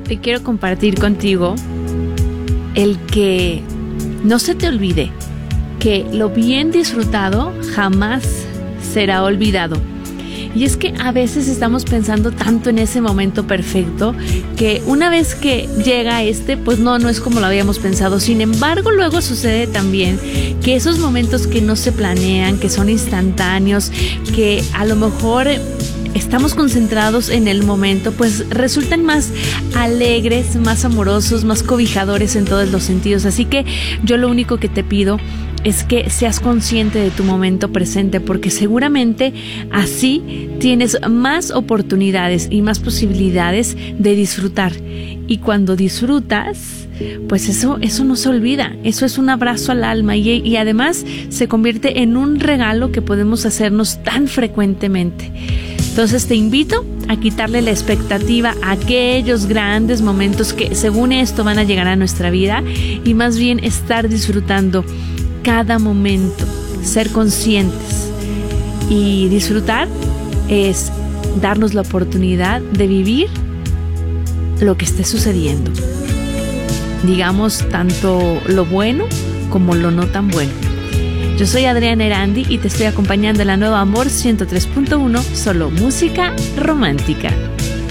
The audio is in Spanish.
te quiero compartir contigo el que no se te olvide que lo bien disfrutado jamás será olvidado. Y es que a veces estamos pensando tanto en ese momento perfecto que una vez que llega pues no es como lo habíamos pensado. Sin embargo, luego sucede también que esos momentos que no se planean, que son instantáneos, que a lo mejor estamos concentrados en el momento, pues resultan más alegres, más amorosos, más cobijadores en todos los sentidos. Así que yo lo único que te pido es que seas consciente de tu momento presente, porque seguramente así tienes más oportunidades y más posibilidades de disfrutar. Y cuando disfrutas, pues eso no se olvida, eso es un abrazo al alma y además se convierte en un regalo que podemos hacernos tan frecuentemente. Entonces te invito a quitarle la expectativa a aquellos grandes momentos que según esto van a llegar a nuestra vida y más bien estar disfrutando cada momento, ser conscientes. Y disfrutar es darnos la oportunidad de vivir lo que esté sucediendo. Digamos, tanto lo bueno como lo no tan bueno. Yo soy Adriana Erandi y te estoy acompañando en la nueva Amor 103.1, solo música romántica.